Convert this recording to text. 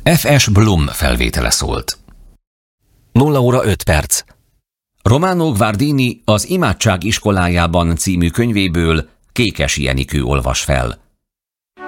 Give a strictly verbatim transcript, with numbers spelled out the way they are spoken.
ef es. Blum felvétele szólt. nulla óra öt perc. Romano Guardini az Imádság iskolájában című könyvéből Kékesi Enikő olvas fel.